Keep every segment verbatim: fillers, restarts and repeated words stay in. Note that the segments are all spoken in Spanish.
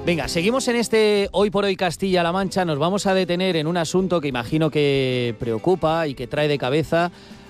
Venga, seguimos en este Hoy por Hoy Castilla-La Mancha. Nos vamos a detener en un asunto que imagino que preocupa y que trae de cabeza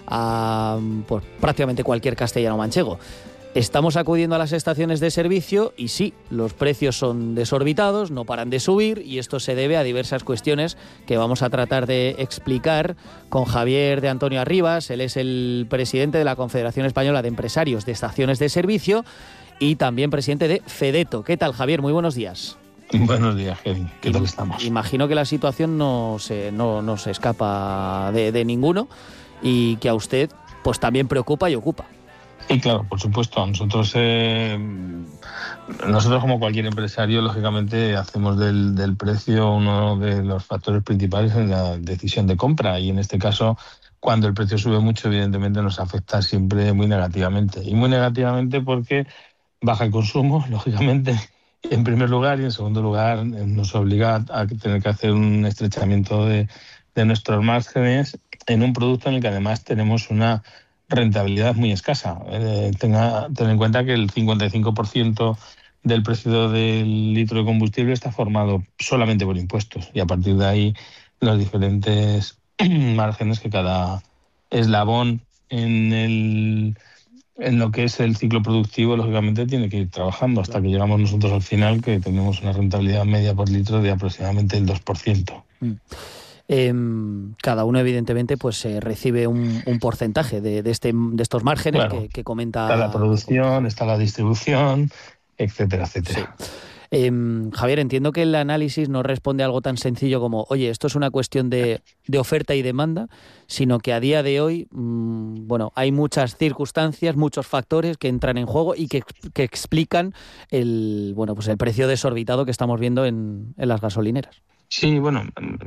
a pues, prácticamente cualquier castellano manchego. Estamos acudiendo a las estaciones de servicio y sí, los precios son desorbitados, no paran de subir, y esto se debe a diversas cuestiones que vamos a tratar de explicar con Javier de Antonio Arribas. Él es el presidente de la Confederación Española de Empresarios de Estaciones de Servicio y también presidente de FEDETO. ¿Qué tal, Javier? Muy buenos días. Buenos días, Kevin. ¿Qué tal estamos? Imagino que la situación no se, no, no se escapa de, de ninguno y que a usted pues también preocupa y ocupa. Sí, claro, por supuesto. Nosotros, eh, nosotros como cualquier empresario, lógicamente hacemos del, del precio uno de los factores principales en la decisión de compra, y en este caso, cuando el precio sube mucho, evidentemente nos afecta siempre muy negativamente. Y muy negativamente porque baja el consumo, lógicamente, en primer lugar, y en segundo lugar nos obliga a tener que hacer un estrechamiento de, de nuestros márgenes en un producto en el que además tenemos una rentabilidad muy escasa. Eh, tenga, ten en cuenta que el cincuenta y cinco por ciento del precio del litro de combustible está formado solamente por impuestos, y a partir de ahí los diferentes márgenes que cada eslabón en el en lo que es el ciclo productivo, lógicamente tiene que ir trabajando hasta que llegamos nosotros al final, que tenemos una rentabilidad media por litro de aproximadamente el dos por ciento. Mm. Eh, cada uno evidentemente pues eh, recibe un, un porcentaje de, de, este, de estos márgenes, claro, que, que comenta. Está la producción, está la distribución, etcétera, etcétera. Sí. Eh, Javier, entiendo que el análisis no responde a algo tan sencillo como, oye, esto es una cuestión de, de oferta y demanda, sino que a día de hoy, mmm, bueno, hay muchas circunstancias, muchos factores que entran en juego y que, que explican el, bueno, pues el precio desorbitado que estamos viendo en, en las gasolineras. Sí, bueno,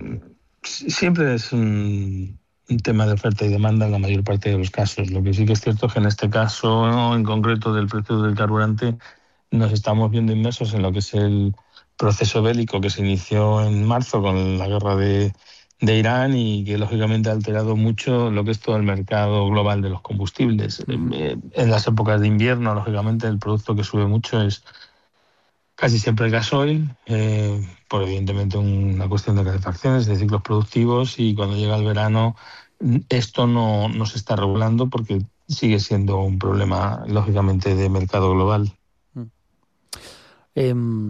siempre es un, un tema de oferta y demanda en la mayor parte de los casos. Lo que sí que es cierto es que en este caso, en concreto del precio del carburante, nos estamos viendo inmersos en lo que es el proceso bélico que se inició en marzo con la guerra de, de Irán, y que lógicamente ha alterado mucho lo que es todo el mercado global de los combustibles. En, en las épocas de invierno, lógicamente, el producto que sube mucho es casi siempre el gasoil, eh, por evidentemente una cuestión de calefacciones, de ciclos productivos, y cuando llega el verano esto no, no se está regulando porque sigue siendo un problema, lógicamente, de mercado global. Eh,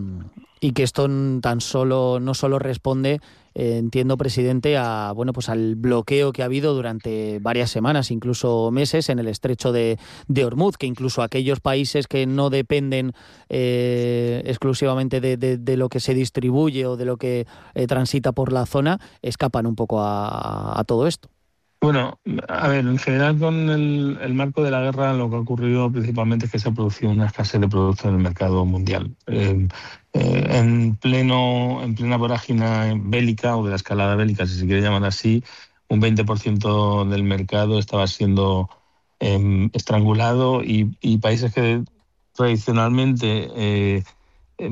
y que esto tan solo no solo responde, eh, entiendo, presidente, a bueno pues al bloqueo que ha habido durante varias semanas, incluso meses, en el estrecho de, de Hormuz, que incluso aquellos países que no dependen eh, exclusivamente de, de, de lo que se distribuye o de lo que eh, transita por la zona, escapan un poco a, a todo esto. Bueno, a ver, en general con el, el marco de la guerra lo que ha ocurrido principalmente es que se ha producido una escasez de productos en el mercado mundial. Eh, eh, en pleno en plena vorágine bélica, o de la escalada bélica, si se quiere llamar así, un veinte por ciento del mercado estaba siendo eh, estrangulado, y, y países que tradicionalmente eh, eh,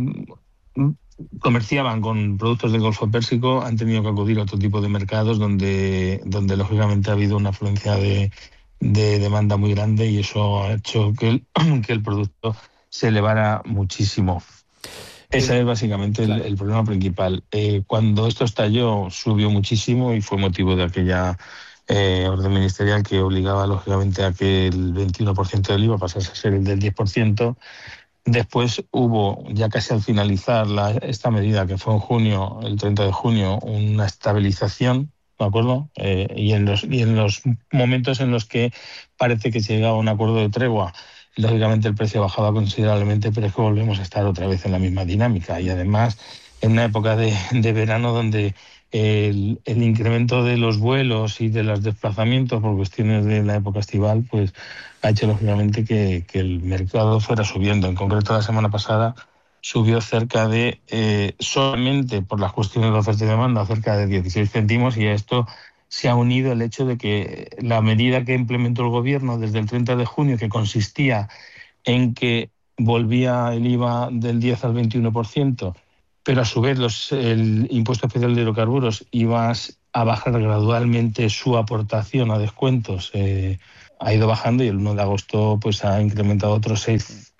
comerciaban con productos del Golfo Pérsico han tenido que acudir a otro tipo de mercados donde, donde lógicamente ha habido una afluencia de, de demanda muy grande, y eso ha hecho que el, que el producto se elevara muchísimo. Ese es básicamente el, el problema principal. Eh, cuando esto estalló, subió muchísimo y fue motivo de aquella eh, orden ministerial que obligaba lógicamente a que el veintiuno por ciento del I V A pasase a ser el del diez por ciento. Después hubo, ya casi al finalizar la, esta medida, que fue en junio, el treinta de junio, una estabilización, ¿de acuerdo? Eh, y, en los, y en los momentos en los que parece que se llegaba a un acuerdo de tregua, lógicamente el precio bajaba considerablemente, pero es que volvemos a estar otra vez en la misma dinámica. Y además, en una época de, de verano donde el, el incremento de los vuelos y de los desplazamientos por cuestiones de la época estival, pues ha hecho lógicamente que, que el mercado fuera subiendo. En concreto, la semana pasada subió cerca de, eh, solamente por las cuestiones de oferta y demanda, cerca de dieciséis céntimos, y a esto se ha unido el hecho de que la medida que implementó el gobierno desde el treinta de junio, que consistía en que volvía el I V A del diez al veintiuno por ciento, pero a su vez los, el impuesto especial de hidrocarburos iba a bajar gradualmente su aportación a descuentos, eh, ha ido bajando, y el uno de agosto pues ha incrementado otros seis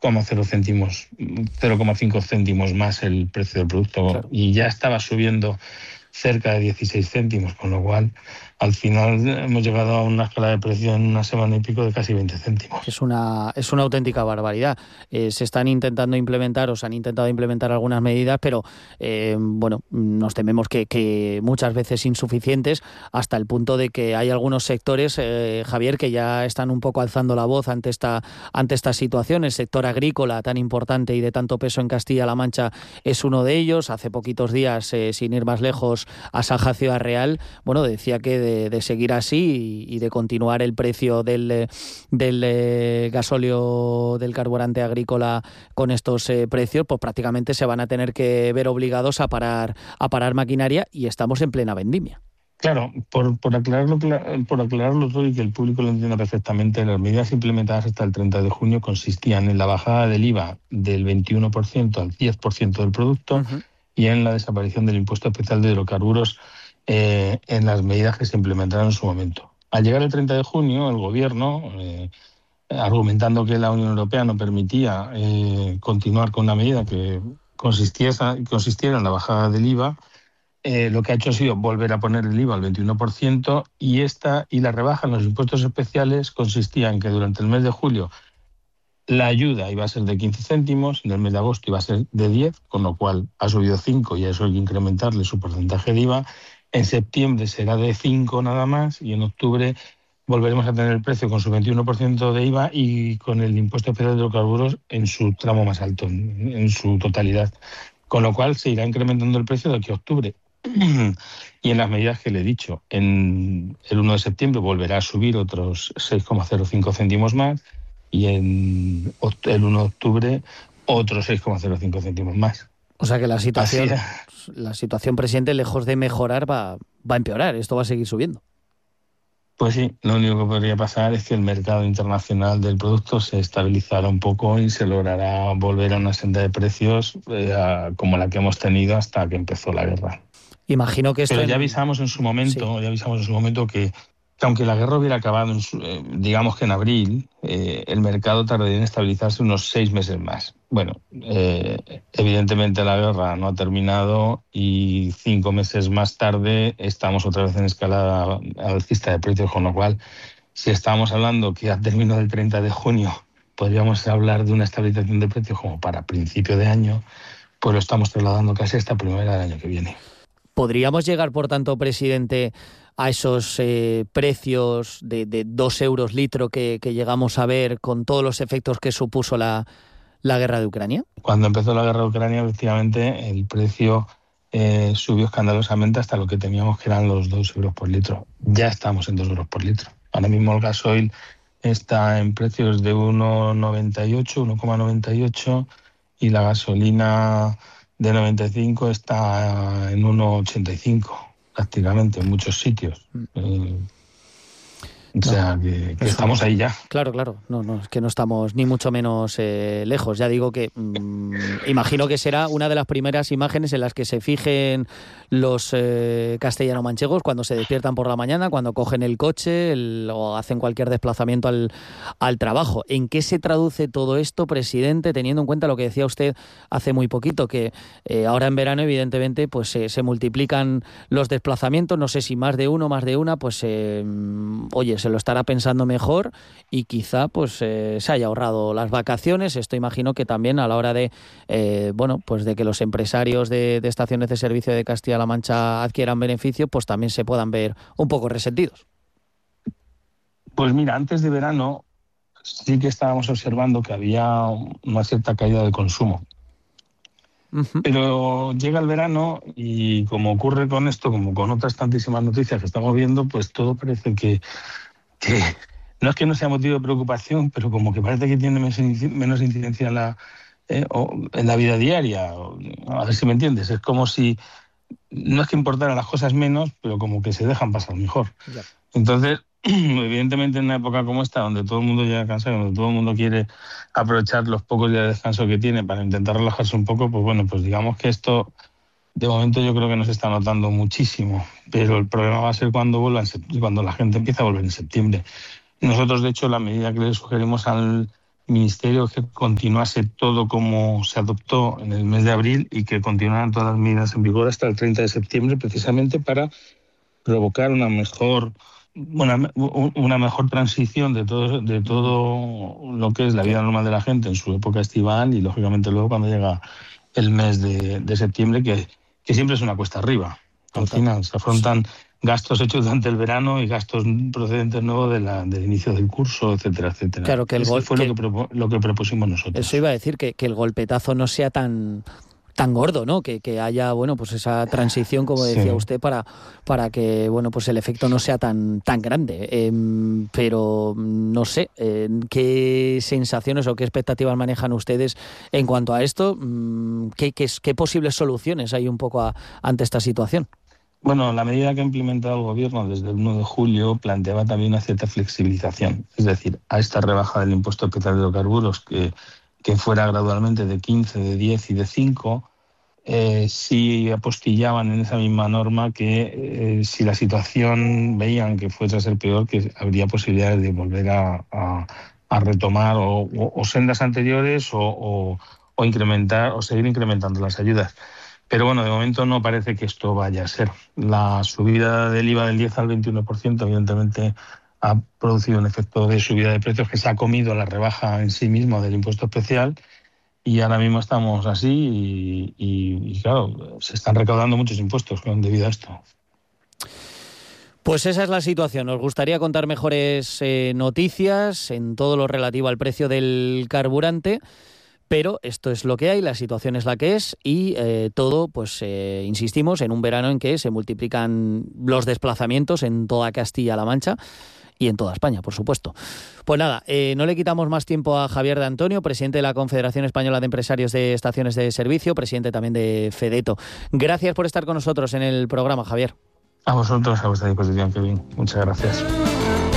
coma cero céntimos, cero coma cinco céntimos más el precio del producto, claro. Y ya estaba subiendo cerca de dieciséis céntimos, con lo cual al final hemos llegado a una escala de precio en una semana y pico de casi veinte céntimos. Es una, es una auténtica barbaridad. Eh, se están intentando implementar o se han intentado implementar algunas medidas, pero eh, bueno, nos tememos que, que muchas veces insuficientes, hasta el punto de que hay algunos sectores, eh, Javier, que ya están un poco alzando la voz ante esta, ante esta situación. El sector agrícola, tan importante y de tanto peso en Castilla-La Mancha, es uno de ellos. Hace poquitos días, eh, sin ir más lejos, Asaja Ciudad Real, bueno, decía que de, de seguir así y, y de continuar el precio del, del eh, gasóleo, del carburante agrícola con estos eh, precios, pues prácticamente se van a tener que ver obligados a parar, a parar maquinaria, y estamos en plena vendimia. Claro, por, por aclararlo por aclararlo todo y que el público lo entienda perfectamente, las medidas implementadas hasta el treinta de junio consistían en la bajada del I V A del veintiuno por ciento al diez por ciento del producto, uh-huh, y en la desaparición del impuesto especial de hidrocarburos eh, en las medidas que se implementaron en su momento. Al llegar el treinta de junio, el Gobierno, eh, argumentando que la Unión Europea no permitía eh, continuar con una medida que consistiera, consistiera en la bajada del I V A, eh, lo que ha hecho ha sido volver a poner el I V A al veintiuno por ciento, y, esta, y la rebaja en los impuestos especiales consistía en que durante el mes de julio la ayuda iba a ser de quince céntimos, en el mes de agosto iba a ser de diez, con lo cual ha subido cinco y a eso hay que incrementarle su porcentaje de I V A. En septiembre será de cinco nada más, y en octubre volveremos a tener el precio con su veintiuno por ciento de I V A y con el impuesto especial de hidrocarburos en su tramo más alto, en, en su totalidad. Con lo cual se irá incrementando el precio de aquí a octubre. Y en las medidas que le he dicho, en el uno de septiembre volverá a subir otros seis coma cero cinco céntimos más, y en el uno de octubre otros seis coma cero cinco céntimos más. O sea que la situación, la situación, presidente, lejos de mejorar, va, va a empeorar. Esto va a seguir subiendo. Pues sí, lo único que podría pasar es que el mercado internacional del producto se estabilizará un poco y se logrará volver a una senda de precios eh, como la que hemos tenido hasta que empezó la guerra. Imagino que esto... Pero ya avisamos en su momento, sí. ya avisamos en su momento que, que aunque la guerra hubiera acabado, en su, eh, digamos que en abril, eh, el mercado tardaría en estabilizarse unos seis meses más. Bueno, eh, evidentemente la guerra no ha terminado y cinco meses más tarde estamos otra vez en escalada alcista de precios, con lo cual, si estábamos hablando que a término del treinta de junio podríamos hablar de una estabilización de precios como para principio de año, pues lo estamos trasladando casi hasta primavera del año que viene. ¿Podríamos llegar, por tanto, presidente, a esos eh, precios de, de dos euros litro que, que llegamos a ver con todos los efectos que supuso la, la guerra de Ucrania? Cuando empezó la guerra de Ucrania, efectivamente, el precio eh, subió escandalosamente hasta lo que teníamos, que eran los dos euros por litro. Ya estamos en dos euros por litro. Ahora mismo el gasoil está en precios de uno noventa y ocho, uno coma noventa y ocho, y la gasolina de noventa y cinco está en uno ochenta y cinco, prácticamente, en muchos sitios. Eh, o sea, que, que estamos ahí ya. Claro, claro. No, no, es que no estamos ni mucho menos eh, lejos. Ya digo que mmm, imagino que será una de las primeras imágenes en las que se fijen los eh, castellano-manchegos cuando se despiertan por la mañana, cuando cogen el coche el, o hacen cualquier desplazamiento al, al trabajo. ¿En qué se traduce todo esto, presidente, teniendo en cuenta lo que decía usted hace muy poquito, que eh, ahora en verano, evidentemente, pues eh, se multiplican los desplazamientos? No sé si más de uno, más de una, pues eh, oye, se lo estará pensando mejor y quizá pues eh, se haya ahorrado las vacaciones. Esto imagino que también a la hora de eh, bueno, pues de que los empresarios de, de estaciones de servicio de Castilla-La Mancha adquieran beneficio, pues también se puedan ver un poco resentidos. Pues mira, antes de verano sí que estábamos observando que había una cierta caída de consumo. Uh-huh. Pero llega el verano y, como ocurre con esto, como con otras tantísimas noticias que estamos viendo, pues todo parece que que no es que no sea motivo de preocupación, pero como que parece que tiene menos incidencia en la, eh, o en la vida diaria. A ver si me entiendes. Es como si no es que importaran las cosas menos, pero como que se dejan pasar mejor. Ya. Entonces, evidentemente, en una época como esta, donde todo el mundo llega cansado, donde todo el mundo quiere aprovechar los pocos días de descanso que tiene para intentar relajarse un poco, pues bueno, pues digamos que esto, de momento, yo creo que no se está notando muchísimo, pero el problema va a ser cuando vuelva en septiembre, cuando la gente empieza a volver en septiembre. Nosotros, de hecho, la medida que le sugerimos al Ministerio que continuase todo como se adoptó en el mes de abril y que continuaran todas las medidas en vigor hasta el treinta de septiembre, precisamente para provocar una mejor una, una mejor transición de todo, de todo lo que es la vida normal de la gente en su época estival y, lógicamente, luego cuando llega el mes de, de septiembre, que, que siempre es una cuesta arriba. Al final se afrontan gastos hechos durante el verano y gastos procedentes nuevos de la, del inicio del curso, etcétera, etcétera. Claro, que el Eso gol, fue que, lo, que propo, lo que propusimos nosotros. Eso iba a decir, que, que el golpetazo no sea tan tan gordo, ¿no? Que, que haya, bueno, pues esa transición, como decía sí. usted, para, para que, bueno, pues el efecto no sea tan, tan grande. Eh, pero no sé, eh, ¿qué sensaciones o qué expectativas manejan ustedes en cuanto a esto? ¿Qué, qué, qué posibles soluciones hay un poco a, ante esta situación? Bueno, la medida que ha implementado el Gobierno desde el uno de julio planteaba también una cierta flexibilización. Es decir, a esta rebaja del impuesto especial de hidrocarburos, que, que fuera gradualmente de quince, de diez y de cinco, eh, sí apostillaban en esa misma norma que eh, si la situación veían que fuese a ser peor, que habría posibilidades de volver a, a, a retomar o, o, o sendas anteriores o, o, o incrementar o seguir incrementando las ayudas. Pero bueno, de momento no parece que esto vaya a ser. La subida del I V A del diez al veintiuno por ciento evidentemente ha producido un efecto de subida de precios que se ha comido la rebaja en sí misma del impuesto especial y ahora mismo estamos así y, y, y claro, se están recaudando muchos impuestos debido a esto. Pues esa es la situación. Nos gustaría contar mejores eh, noticias en todo lo relativo al precio del carburante. Pero esto es lo que hay, la situación es la que es y eh, todo, pues eh, insistimos, en un verano en que se multiplican los desplazamientos en toda Castilla-La Mancha y en toda España, por supuesto. Pues nada, eh, no le quitamos más tiempo a Javier de Antonio, presidente de la Confederación Española de Empresarios de Estaciones de Servicio, presidente también de Fedeto. Gracias por estar con nosotros en el programa, Javier. A vosotros, a vuestra disposición, Kevin. Muchas gracias.